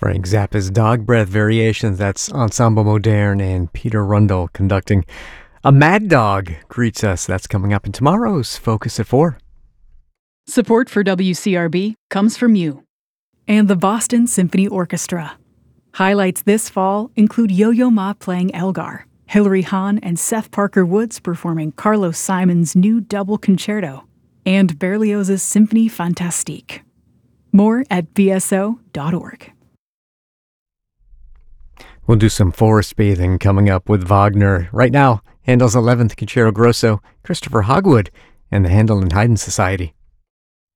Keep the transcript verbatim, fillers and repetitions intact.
Frank Zappa's Dog Breath Variations. That's Ensemble Moderne and Peter Rundle conducting. A Mad Dog greets us. That's coming up in tomorrow's Focus at four. Support for W C R B comes from you and the Boston Symphony Orchestra. Highlights this fall include Yo-Yo Ma playing Elgar, Hilary Hahn and Seth Parker Woods performing Carlos Simon's new double concerto, and Berlioz's Symphonie Fantastique. More at b s o dot org. We'll do some forest bathing coming up with Wagner. Right now, Handel's eleventh Concerto Grosso, Christopher Hogwood, and the Handel and Haydn Society.